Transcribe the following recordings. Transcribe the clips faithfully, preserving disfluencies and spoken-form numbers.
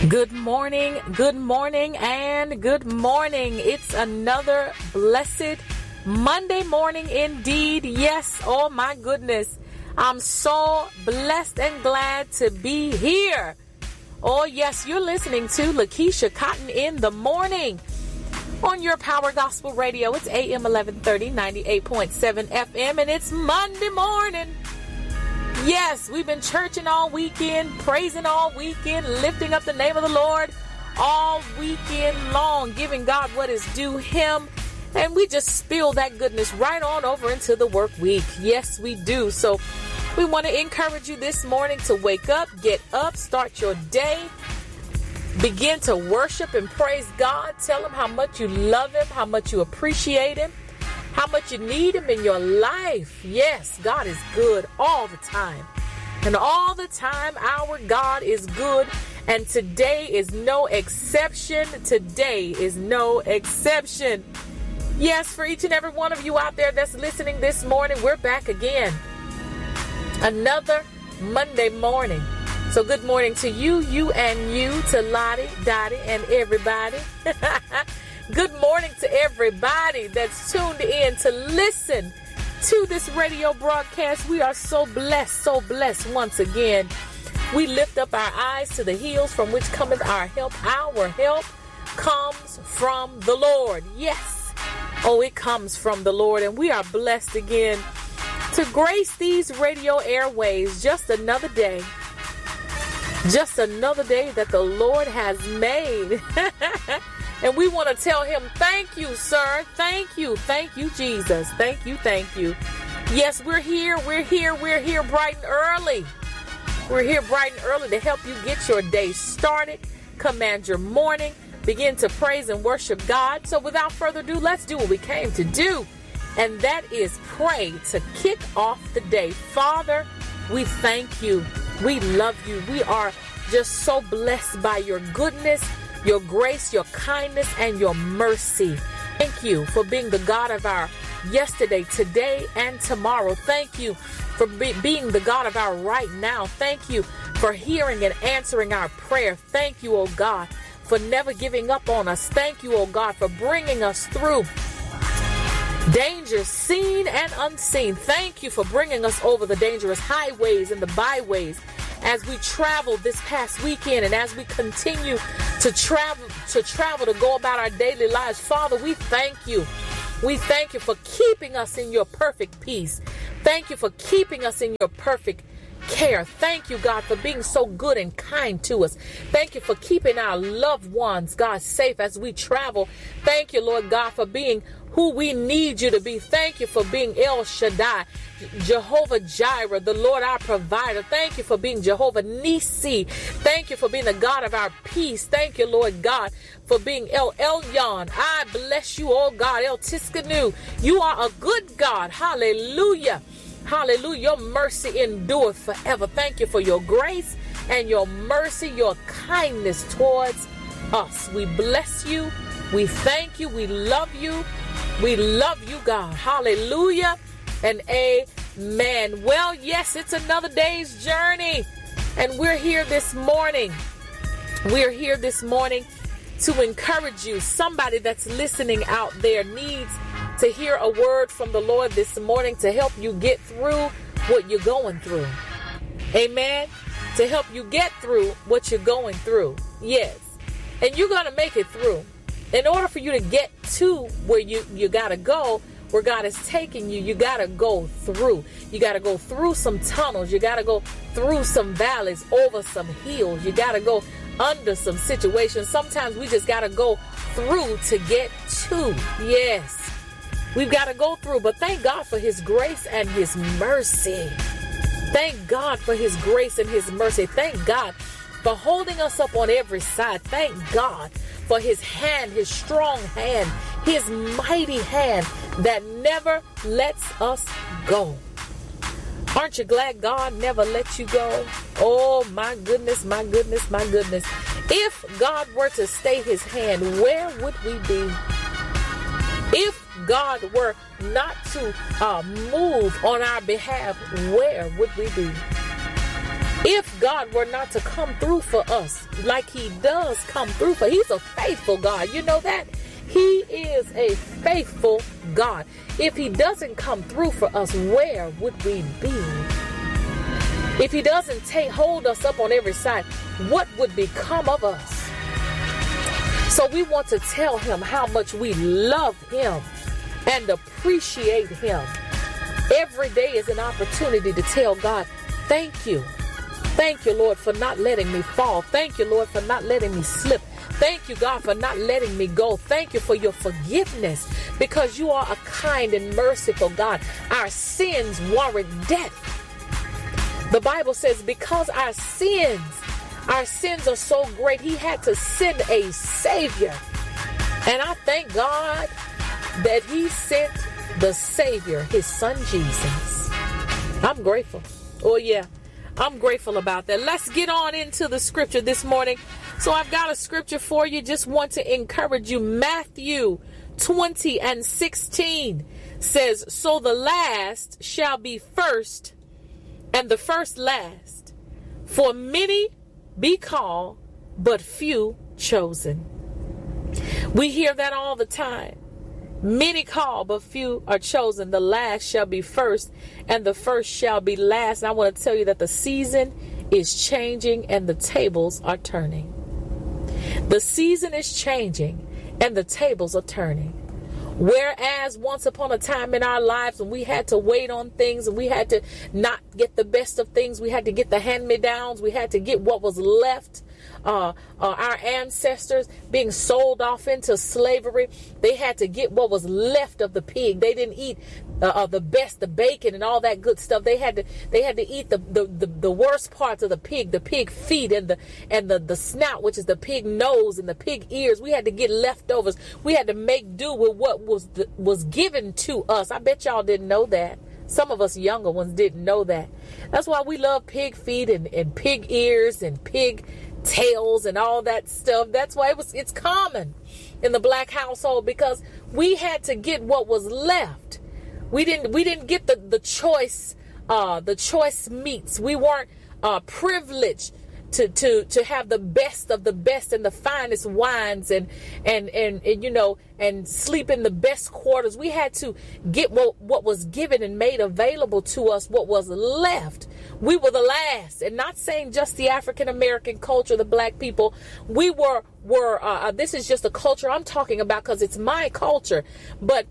Good morning, good morning, and good morning. It's another blessed Monday morning indeed. Yes, oh my goodness. I'm so blessed and glad to be here. Oh yes, you're listening to Lakeisha Cotton in the morning on your Power Gospel Radio. It's A M eleven thirty, ninety-eight point seven F M, and it's Monday morning. Yes, we've been churching all weekend, praising all weekend, lifting up the name of the Lord all weekend long, giving God what is due him. And we just spill that goodness right on over into the work week. Yes, we do. So we want to encourage you this morning to wake up, get up, start your day, begin to worship and praise God. Tell him how much you love him, how much you appreciate him, how much you need him in your life. Yes, God is good all the time. And all the time, our God is good. And today is no exception. Today is no exception. Yes, for each and every one of you out there that's listening this morning, we're back again. Another Monday morning. So good morning to you, you and you, to Lottie, Dottie, and everybody. Good morning to everybody that's tuned in to listen to this radio broadcast. We are so blessed, so blessed once again. We lift up our eyes to the hills from which cometh our help. Our help comes from the Lord. Yes. Oh, it comes from the Lord. And we are blessed again to grace these radio airways. Just another day. Just another day that the Lord has made. And we want to tell him, thank you, sir. Thank you. Thank you, Jesus. Thank you. Thank you. Yes, we're here. We're here. We're here bright and early. We're here bright and early to help you get your day started. Command your morning. Begin to praise and worship God. So without further ado, let's do what we came to do. And that is pray to kick off the day. Father, we thank you. We love you. We are just so blessed by your goodness, your grace, your kindness, and your mercy. Thank you for being the God of our yesterday, today, and tomorrow. Thank you for be- being the God of our right now. Thank you for hearing and answering our prayer. Thank you, oh God, for never giving up on us. Thank you, oh God, for bringing us through dangers seen and unseen. Thank you for bringing us over the dangerous highways and the byways as we travel this past weekend and as we continue to travel to travel to go about our daily lives. Father, we thank you. We thank you for keeping us in your perfect peace. Thank you for keeping us in your perfect care. Thank you, God, for being so good and kind to us. Thank you for keeping our loved ones, God, safe as we travel. Thank you, Lord God, for being who we need you to be. Thank you for being El Shaddai, Jehovah Jireh, the Lord our provider. Thank you for being Jehovah Nisi. Thank you for being the God of our peace. Thank you, Lord God, for being El Elyon. I bless you, oh God, El Tiskanu. You are a good God. Hallelujah. Hallelujah. Your mercy endureth forever. Thank you for your grace and your mercy, your kindness towards us. We bless you. We thank you. We love you. We love you, God. Hallelujah and amen. Well, yes, it's another day's journey, and we're here this morning. We're here this morning to encourage you. Somebody that's listening out there needs to hear a word from the Lord this morning to help you get through what you're going through. Amen. To help you get through what you're going through. Yes. And you're going to make it through. In order for you to get to where you, you got to go, where God is taking you, you got to go through. You got to go through some tunnels. You got to go through some valleys, over some hills. You got to go under some situations. Sometimes we just got to go through to get to. Yes. We've got to go through, but thank God for his grace and his mercy. Thank God for his grace and his mercy. Thank God for holding us up on every side. Thank God for his hand, his strong hand, his mighty hand that never lets us go. Aren't you glad God never let you go? Oh, my goodness, my goodness, my goodness. If God were to stay his hand, where would we be? If God were not to uh, move on our behalf, where would we be? If God were not to come through for us like he does come through for, he's a faithful God. You know that? He is a faithful God. If he doesn't come through for us, where would we be? If he doesn't take hold us up on every side, what would become of us? So we want to tell him how much we love him and appreciate him. Every day is an opportunity to tell God, thank you. Thank you, Lord, for not letting me fall. Thank you, Lord, for not letting me slip. Thank you, God, for not letting me go. Thank you for your forgiveness, because you are a kind and merciful God. Our sins warrant death. The Bible says because our sins, our sins are so great, he had to send a Savior. And I thank God that he sent the Savior, his son Jesus. I'm grateful. Oh, yeah. I'm grateful about that. Let's get on into the scripture this morning. So I've got a scripture for you. Just want to encourage you. Matthew twenty and sixteen says, so the last shall be first, and the first last. For many be called, but few chosen. We hear that all the time. Many call, but few are chosen. The last shall be first, and the first shall be last. And I want to tell you that the season is changing and the tables are turning. The season is changing and the tables are turning. Whereas once upon a time in our lives when we had to wait on things and we had to not get the best of things, we had to get the hand-me-downs, we had to get what was left. Uh, uh, our ancestors being sold off into slavery, they had to get what was left of the pig. They didn't eat uh, uh, the best, the bacon and all that good stuff. They had to they had to eat the, the, the, the worst parts of the pig, the pig feet and the and the, the snout, which is the pig nose, and the pig ears. We had to get leftovers. We had to make do with what was the, was given to us. I bet y'all didn't know that. Some of us younger ones didn't know that. That's why we love pig feet and, and pig ears and pig tails and all that stuff. That's why it was it's common in the black household, because we had to get what was left. We didn't we didn't get the the choice uh the choice meats. We weren't uh privileged to to to have the best of the best and the finest wines and and and, and you know and sleep in the best quarters. We had to get what what was given and made available to us, what was left. We were the last, and not saying just the African American culture, the black people. We were were uh, this is just a culture I'm talking about because it's my culture. But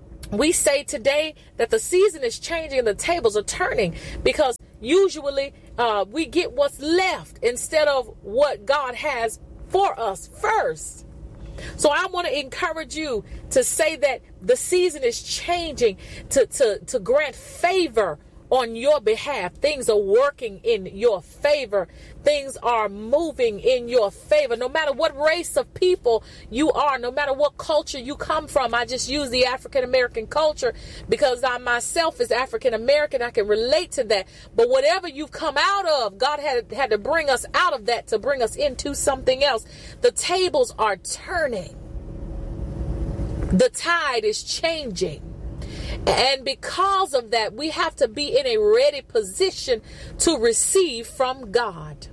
we say today that the season is changing and the tables are turning, because usually uh, we get what's left instead of what God has for us first. So I want to encourage you to say that the season is changing to, to, to grant favor on your behalf. Things are working in your favor. Things are moving in your favor. No matter what race of people you are, no matter what culture you come from. I just use the African American culture because I myself is African American. I can relate to that. But whatever you've come out of, God had, had to bring us out of that to bring us into something else. The tables are turning. The tide is changing. And because of that, we have to be in a ready position to receive from God.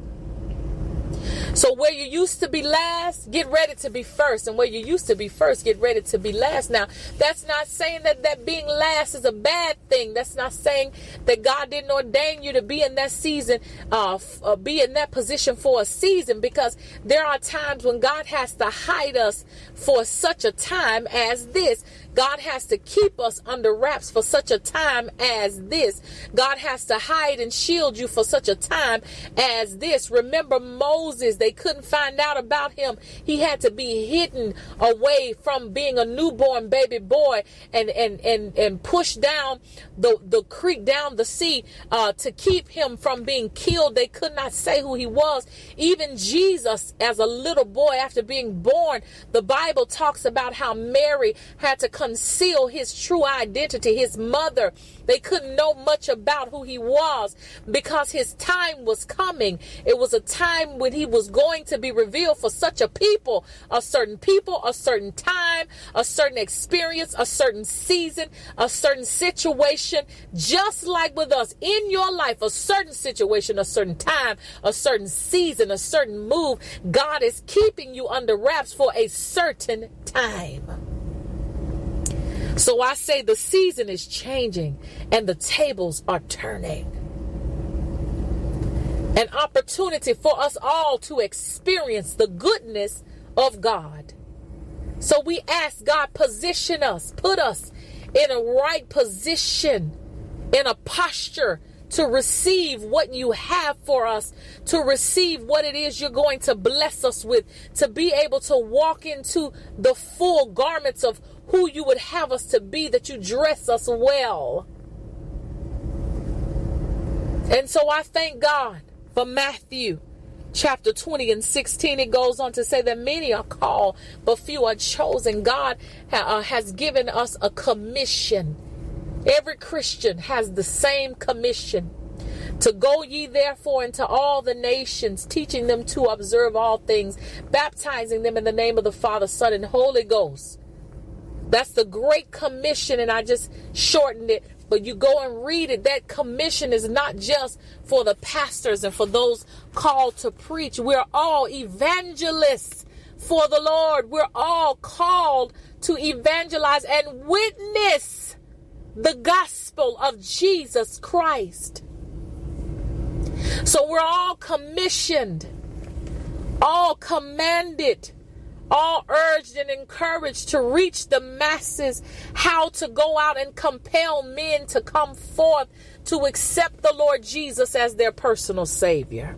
So where you used to be last, get ready to be first. And where you used to be first, get ready to be last. Now, that's not saying that, that being last is a bad thing. That's not saying that God didn't ordain you to be in that season, uh, f- uh, be in that position for a season, because there are times when God has to hide us for such a time as this. God has to keep us under wraps for such a time as this. God has to hide and shield you for such a time as this. Remember Moses, they couldn't find out about him. He had to be hidden away from being a newborn baby boy and, and, and, and pushed down the, the creek, down the sea, uh, to keep him from being killed. They could not say who he was. Even Jesus, as a little boy after being born, the Bible talks about how Mary had to come conceal his true identity. His mother, they couldn't know much about who he was because his time was coming. It was a time when he was going to be revealed for such a people, a certain people, a certain time, a certain experience, a certain season, a certain situation. Just like with us in your life, a certain situation, a certain time, a certain season, a certain move. God is keeping you under wraps for a certain time. So I say the season is changing and the tables are turning. An opportunity for us all to experience the goodness of God. So we ask God, position us, put us in a right position, in a posture to receive what you have for us, to receive what it is you're going to bless us with, to be able to walk into the full garments of who you would have us to be, that you dress us well. And so I thank God for Matthew chapter twenty and sixteen. It goes on to say that many are called, but few are chosen. God uh, has given us a commission. Every Christian has the same commission: to go ye therefore into all the nations, teaching them to observe all things, baptizing them in the name of the Father, Son, and Holy Ghost. That's the Great Commission, and I just shortened it, but you go and read it. That commission is not just for the pastors and for those called to preach. We're all evangelists for the Lord. We're all called to evangelize and witness the gospel of Jesus Christ. So we're all commissioned, all commanded, all urged and encouraged to reach the masses, how to go out and compel men to come forth to accept the Lord Jesus as their personal Savior.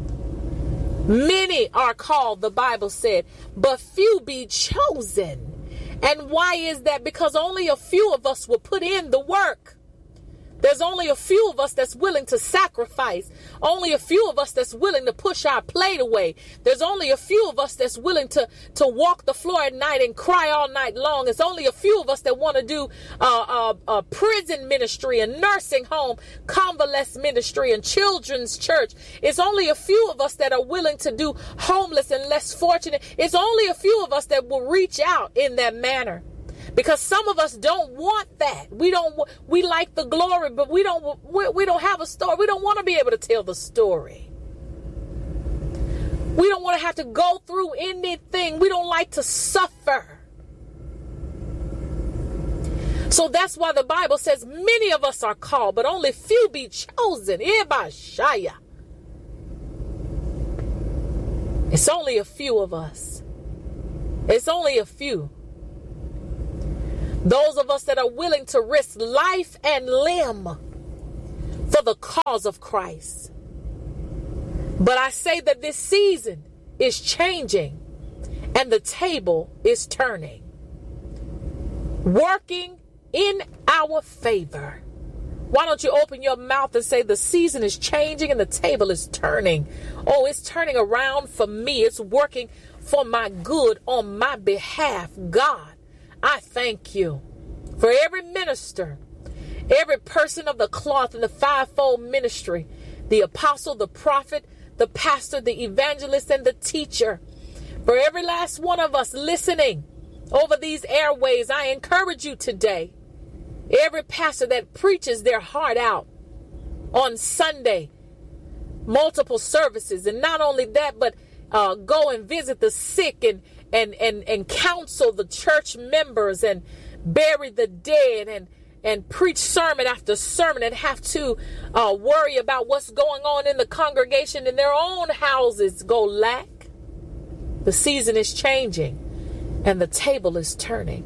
Many are called, the Bible said, but few be chosen. And why is that? Because only a few of us will put in the work. There's only a few of us that's willing to sacrifice. Only a few of us that's willing to push our plate away. There's only a few of us that's willing to, to walk the floor at night and cry all night long. It's only a few of us that want to do uh, uh, uh, prison ministry and nursing home, convalescent ministry and children's church. It's only a few of us that are willing to do homeless and less fortunate. It's only a few of us that will reach out in that manner. Because some of us don't want that. We don't. We like the glory, but we don't. We, we don't have a story. We don't want to be able to tell the story. We don't want to have to go through anything. We don't like to suffer. So that's why the Bible says many of us are called, but only few be chosen. It's only a few of us. It's only a few. Those of us that are willing to risk life and limb for the cause of Christ. But I say that this season is changing and the table is turning, working in our favor. Why don't you open your mouth and say the season is changing and the table is turning? Oh, it's turning around for me. It's working for my good on my behalf. God, I thank you for every minister, every person of the cloth in the fivefold ministry, the apostle, the prophet, the pastor, the evangelist, and the teacher. For every last one of us listening over these airways, I encourage you today. Every pastor that preaches their heart out on Sunday, multiple services, and not only that, but uh, go and visit the sick and And, and, and counsel the church members and bury the dead and, and preach sermon after sermon and have to uh, worry about what's going on in the congregation in their own houses go lack. The season is changing and the table is turning.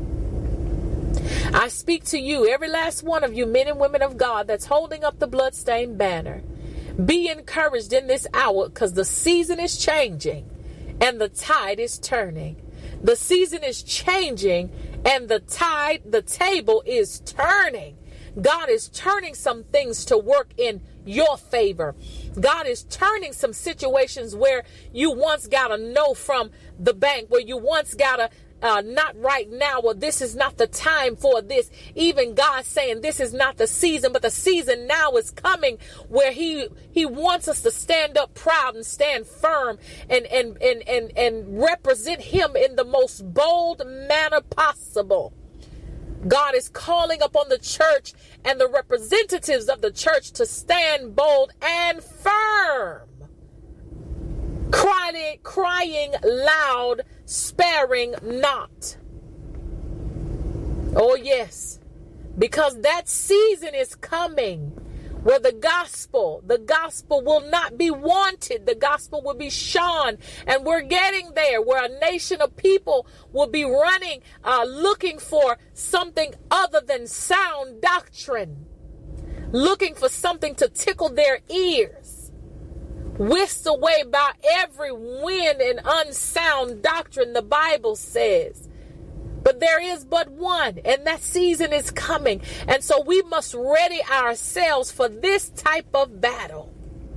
I speak to you, every last one of you men and women of God that's holding up the bloodstained banner. Be encouraged in this hour because the season is changing. And the tide is turning. The season is changing and the tide, the table is turning. God is turning some things to work in your favor. God is turning some situations where you once got a no from the bank, where you once got a uh, not right now, or this is not the time for this. Even God saying this is not the season, but the season now is coming where he he wants us to stand up proud and stand firm and and and and, and represent him in the most bold manner possible. God is calling upon the church and the representatives of the church to stand bold and firm, crying, crying loud, sparing not. Oh yes, because that season is coming where the gospel, the gospel will not be wanted. The gospel will be shone. And we're getting there, where a nation of people will be running, uh, looking for something other than sound doctrine, looking for something to tickle their ears, whisked away by every wind and unsound doctrine, the Bible says. But there is but one, and that season is coming. And so we must ready ourselves for this type of battle.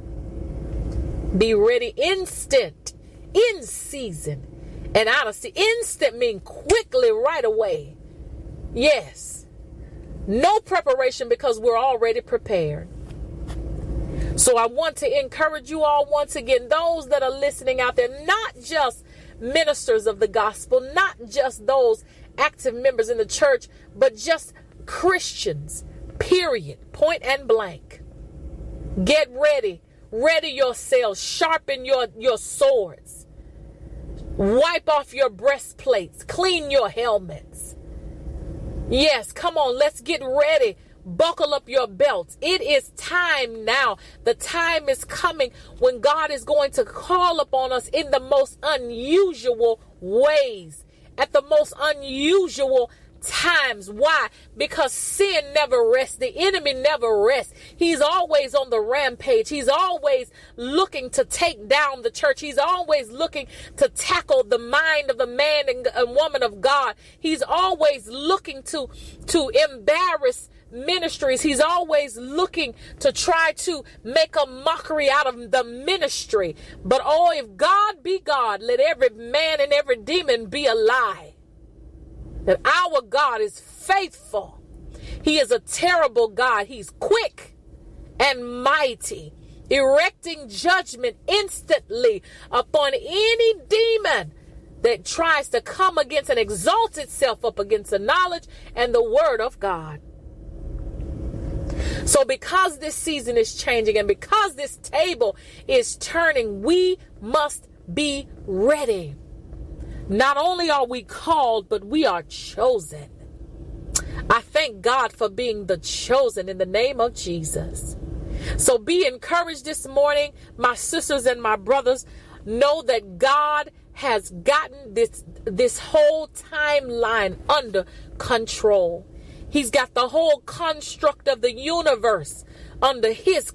Be ready instant, in season, and out of season. Instant mean quickly, right away. Yes. No preparation, because we're already prepared. So I want to encourage you all once again, those that are listening out there, not just ministers of the gospel, not just those active members in the church, but just Christians, period, point and blank. Get ready. Ready yourselves. Sharpen your, your swords. Wipe off your breastplates. Clean your helmets. Yes, come on, let's get ready. Buckle up your belts. It is time now. The time is coming when God is going to call upon us in the most unusual ways, at the most unusual times. Why? Because sin never rests. The enemy never rests. He's always on the rampage. He's always looking to take down the church. He's always looking to tackle the mind of the man and, and woman of God. He's always looking to, to embarrass ministries. He's always looking to try to make a mockery out of the ministry. But oh, if God be God, let every man and every demon be a lie. That our God is faithful. He is a terrible God. He's quick and mighty, erecting judgment instantly upon any demon that tries to come against and exalt itself up against the knowledge and the word of God. So because this season is changing and because this table is turning, we must be ready. Not only are we called, but we are chosen. I thank God for being the chosen in the name of Jesus. So be encouraged this morning, my sisters and my brothers. Know that God has gotten this, this whole timeline under control. He's got the whole construct of the universe under his